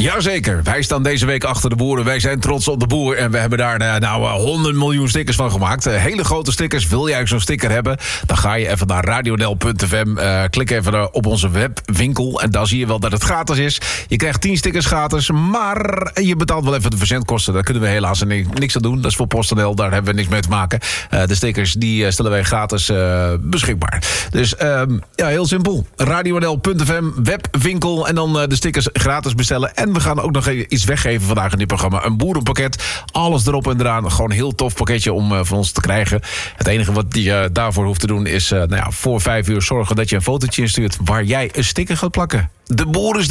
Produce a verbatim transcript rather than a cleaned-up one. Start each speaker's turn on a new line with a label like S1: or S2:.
S1: Jazeker, wij staan deze week achter de boeren. Wij zijn trots op de boer en we hebben daar nou honderd miljoen stickers van gemaakt. Uh, hele grote stickers. Wil jij zo'n sticker hebben? Dan ga je even naar radionel punt f m. Uh, klik even op onze webwinkel en dan zie je wel dat het gratis is. Je krijgt tien stickers gratis, maar je betaalt wel even de verzendkosten. Daar kunnen we helaas niks aan doen. Dat is voor PostNL, daar hebben we niks mee te maken. Uh, de stickers die stellen wij gratis uh, beschikbaar. Dus uh, ja, heel simpel. radionel punt f m, webwinkel en dan uh, de stickers gratis bestellen. En we gaan ook nog iets weggeven vandaag in dit programma. Een boerenpakket, alles erop en eraan. Gewoon een heel tof pakketje om uh, van ons te krijgen. Het enige wat je uh, daarvoor hoeft te doen is uh, nou ja, voor vijf uur zorgen dat je een fotootje instuurt waar jij een sticker gaat plakken. De boeren